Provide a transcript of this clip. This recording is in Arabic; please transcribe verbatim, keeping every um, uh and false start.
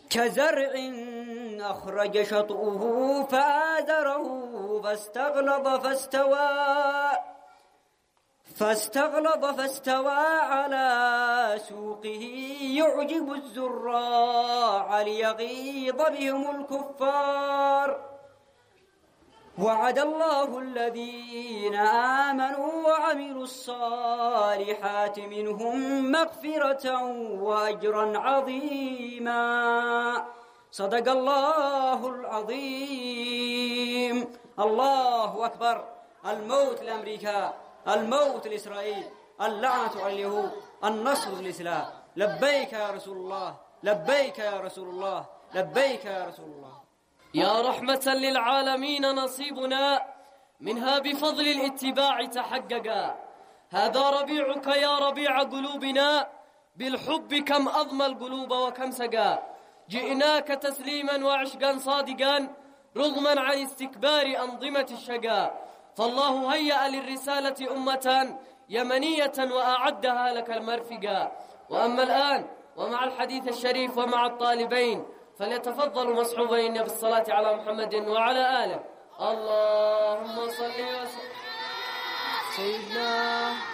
كزرع أخرج شطؤه فآزره فاستغلظ فاستوى فاستغلظ فاستوى على سوقه يعجب الزراع ليغيظ بهم الكفار. وعد الله الذين آمنوا وعملوا الصالحات منهم مغفرة وأجرا عظيما. صدق الله العظيم. الله أكبر. الموت لأمريكا، الموت لإسرائيل، اللعنة على اليهود، النصر للإسلام. لبيك يا رسول الله، لبيك يا رسول الله، لبيك يا رسول الله. يا رحمة للعالمين نصيبنا منها بفضل الاتباع تحققا. هذا ربيعك يا ربيع قلوبنا، بالحب كم أضمى القلوب وكم سقا. جئناك تسليما وعشقا صادقا رغما عن استكبار أنظمة الشقا. فالله هيأ للرسالة أمة يمنية وأعدها لك المرفقا. وأما الآن ومع الحديث الشريف ومع الطالبين فليتفضلوا مصحوبين بالصلاة على محمد وعلى آله. اللهم صل وسلم سيدنا